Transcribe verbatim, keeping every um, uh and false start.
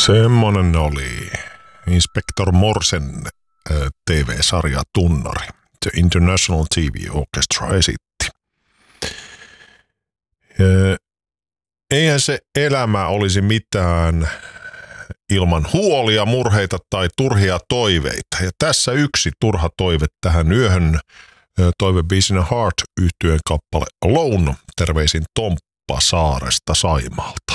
Semmonen oli Inspector Morsen T V-sarja tunnari. The International T V Orchestra esitti. Eihän se elämä olisi mitään ilman huolia, murheita tai turhia toiveita. Ja tässä yksi turha toive tähän yöhön. Toivebiisinä Heart -yhtyeen kappale Alone. Terveisin Tomppa Saaresta Saimaalta.